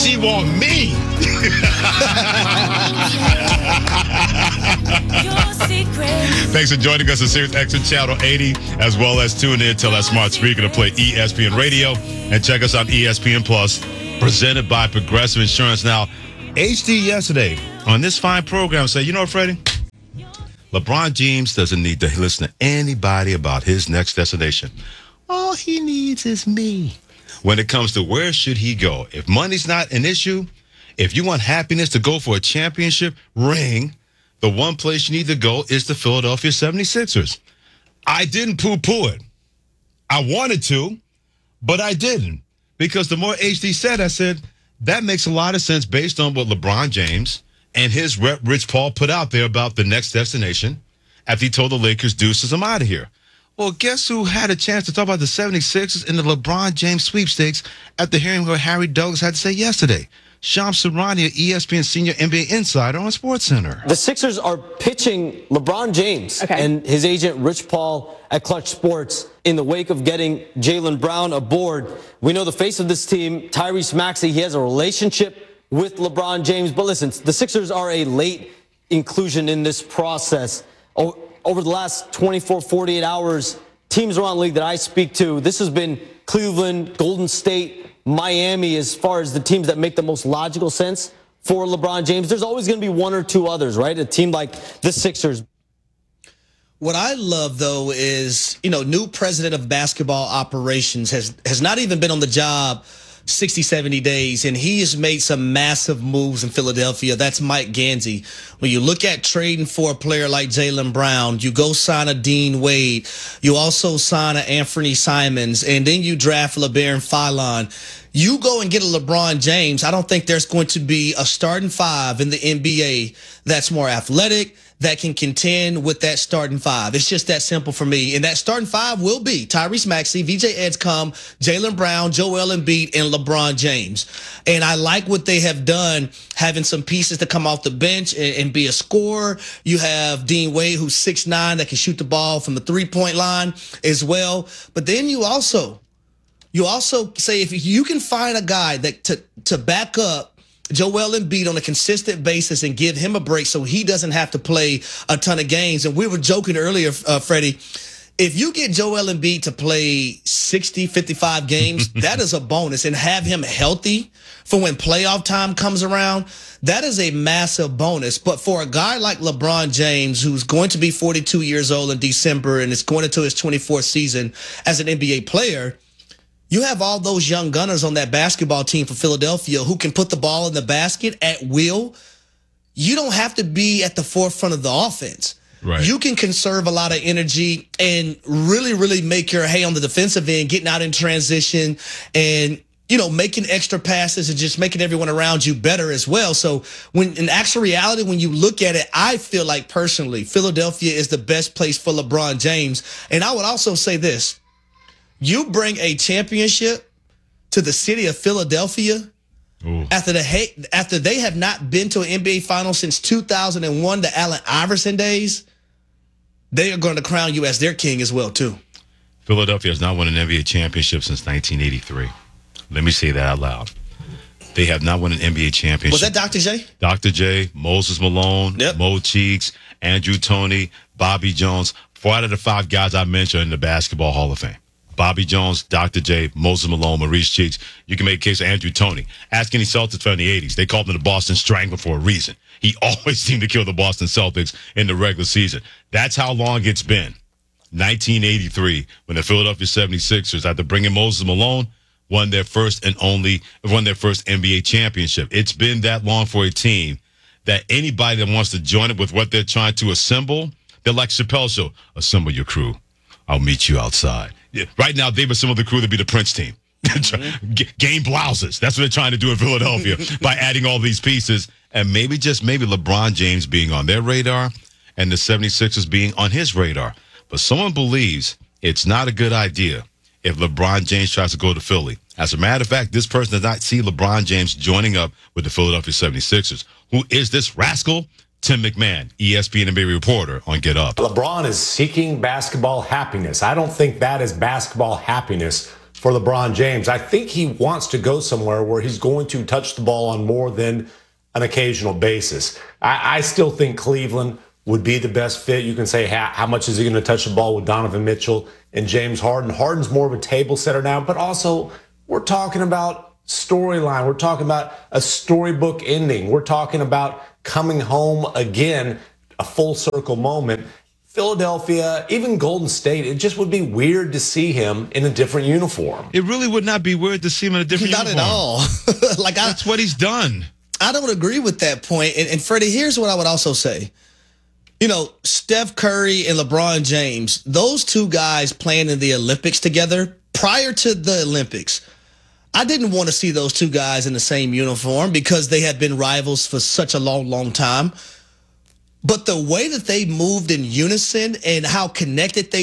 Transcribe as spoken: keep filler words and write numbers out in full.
She want me. Thanks for joining us on Sirius X M Channel eighty, as well as tune in to that smart speaker to play E S P N Radio, and check us on E S P N Plus, presented by Progressive Insurance. Now, H D yesterday on this fine program said, you know what, Freddie? LeBron James doesn't need to listen to anybody about his next destination. All he needs is me. When it comes to where should he go, if money's not an issue, if you want happiness to go for a championship ring, the one place you need to go is the Philadelphia seventy-sixers. I didn't poo-poo it. I wanted to, but I didn't. Because the more H D said, I said, that makes a lot of sense based on what LeBron James and his rep Rich Paul put out there about the next destination after he told the Lakers, deuces, I'm out of here. Well, guess who had a chance to talk about the seventy-sixers in the LeBron James sweepstakes after hearing what Harry Douglas had to say yesterday? Shams Charania, E S P N senior N B A insider on SportsCenter. The Sixers are pitching LeBron James okay. and his agent Rich Paul at Clutch Sports in the wake of getting Jaylen Brown aboard. We know the face of this team, Tyrese Maxey, he has a relationship with LeBron James. But listen, the Sixers are a late inclusion in this process. Oh, over the last twenty-four, forty-eight hours, teams around the league that I speak to, this has been Cleveland, Golden State, Miami as far as the teams that make the most logical sense for LeBron James. There's always going to be one or two others, right? A team like the Sixers. What I love, though, is, you know, new president of basketball operations has, has not even been on the job sixty, seventy days, and he has made some massive moves in Philadelphia. That's Mike Gansey. When you look at trading for a player like Jaylen Brown, you go sign a Dean Wade. You also sign a Anthony Simons, and then you draft LeBaron Fillon. You go and get a LeBron James. I don't think there's going to be a starting five in the N B A that's more athletic, that can contend with that starting five. It's just that simple for me. And that starting five will be Tyrese Maxey, V J Edgecombe, Jaylen Brown, Joel Embiid, and LeBron James. And I like what they have done, having some pieces to come off the bench and, and be a scorer. You have Dean Wade, who's six nine, that can shoot the ball from the three-point line as well. But then you also, you also say if you can find a guy that to, to back up Joel Embiid on a consistent basis and give him a break so he doesn't have to play a ton of games. And we were joking earlier, uh, Freddie, if you get Joel Embiid to play sixty, fifty-five games, that is a bonus. And have him healthy for when playoff time comes around, that is a massive bonus. But for a guy like LeBron James, who's going to be forty-two years old in December and is going into his twenty-fourth season as an N B A player, you have all those young gunners on that basketball team for Philadelphia who can put the ball in the basket at will. You don't have to be at the forefront of the offense. Right. You can conserve a lot of energy and really, really make your hay on the defensive end, getting out in transition and, you know, making extra passes and just making everyone around you better as well. So when in actual reality, when you look at it, I feel like personally, Philadelphia is the best place for LeBron James. And I would also say this. You bring a championship to the city of Philadelphia Ooh. after the after they have not been to an N B A final since two thousand one, the Allen Iverson days. They are going to crown you as their king as well, too. Philadelphia has not won an N B A championship since nineteen eighty-three. Let me say that out loud. They have not won an N B A championship. Was that Doctor J? Doctor J, Moses Malone, yep. Mo Cheeks, Andrew Toney, Bobby Jones. Four out of the five guys I mentioned in the Basketball Hall of Fame. Bobby Jones, Doctor J, Moses Malone, Maurice Cheeks. You can make a case for Andrew Toney. Ask any Celtics fan in the eighties. They called him the Boston Strangler for a reason. He always seemed to kill the Boston Celtics in the regular season. That's how long it's been. nineteen eighty-three, when the Philadelphia seventy-sixers, after bringing Moses Malone, won their first and only, won their first N B A championship. It's been that long for a team that anybody that wants to join it with what they're trying to assemble, they're like Chappelle's show. Assemble your crew. I'll meet you outside. Yeah, right now, they've assembled the crew to be the Prince team. Mm-hmm. Game blouses. That's what they're trying to do in Philadelphia by adding all these pieces. And maybe, just maybe, LeBron James being on their radar and the seventy-sixers being on his radar. But someone believes it's not a good idea if LeBron James tries to go to Philly. As a matter of fact, this person does not see LeBron James joining up with the Philadelphia seventy-sixers. Who is this rascal? Tim McMahon, E S P N N B A reporter on Get Up. LeBron is seeking basketball happiness. I don't think that is basketball happiness for LeBron James. I think he wants to go somewhere where he's going to touch the ball on more than an occasional basis. I, I still think Cleveland would be the best fit. You can say, how, how much is he going to touch the ball with Donovan Mitchell and James Harden? Harden's more of a table setter now, but also we're talking about storyline. We're talking about a storybook ending. We're talking about coming home again, a full circle moment. Philadelphia, even Golden State, it just would be weird to see him in a different uniform. It really would not be weird to see him in a different Not uniform. at all. Like I, That's what he's done. I don't agree with that point. And, and Freddie, here's what I would also say. You know, Steph Curry and LeBron James, those two guys playing in the Olympics together prior to the Olympics, I didn't want to see those two guys in the same uniform because they had been rivals for such a long, long time. But the way that they moved in unison and how connected they